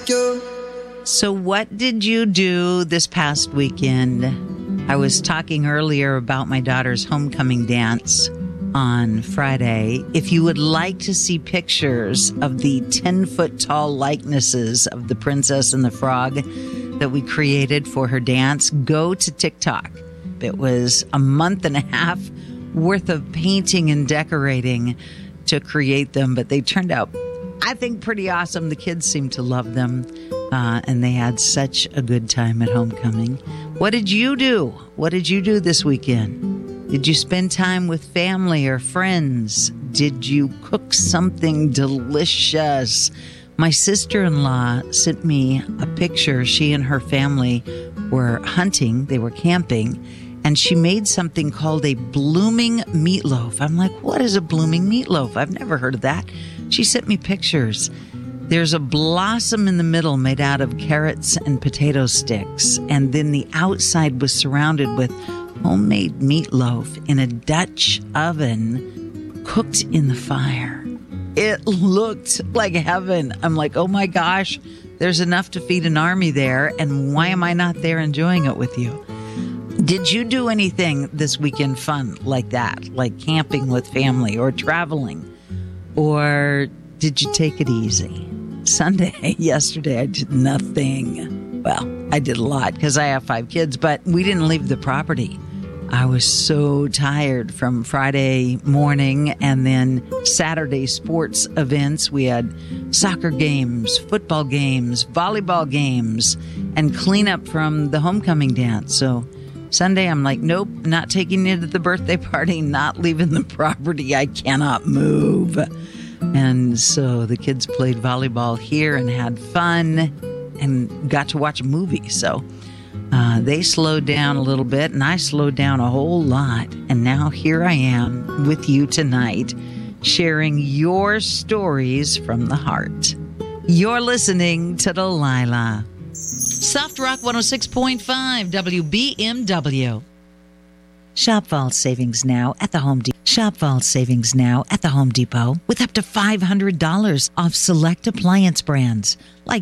So what did you do this past weekend? I was talking earlier about my daughter's homecoming dance on Friday. If you would like to see pictures of the 10-foot-tall likenesses of the Princess and the Frog that we created for her dance, go to TikTok. It was a month and a half worth of painting and decorating to create them, but they turned out, I think, pretty awesome. The kids seemed to love them, and they had such a good time at homecoming. What did you do? What did you do this weekend? Did you spend time with family or friends? Did you cook something delicious? My sister-in-law sent me a picture. She and her family were hunting. They were camping. And she made something called a blooming meatloaf. I'm like, what is a blooming meatloaf? I've never heard of that. She sent me pictures. There's a blossom in the middle made out of carrots and potato sticks. And then the outside was surrounded with homemade meatloaf in a Dutch oven cooked in the fire. It looked like heaven. I'm like, oh my gosh, there's enough to feed an army there. And why am I not there enjoying it with you? Did you do anything this weekend fun like that, like camping with family or traveling? Or did you take it easy? Sunday, yesterday, I did nothing. Well, I did a lot because I have 5 kids, but we didn't leave the property. I was so tired from Friday morning and then Saturday sports events. We had soccer games, football games, volleyball games, and cleanup from the homecoming dance. So Sunday, I'm like, nope, not taking you to the birthday party, not leaving the property. I cannot move. And so the kids played volleyball here and had fun and got to watch a movie. So they slowed down a little bit and I slowed down a whole lot. And now here I am with you tonight, sharing your stories from the heart. You're listening to Delilah. Soft Rock 106.5 WBMW. Shop fall savings now at the Home Depot. Shop fall savings now at the Home Depot with up to $500 off select appliance brands like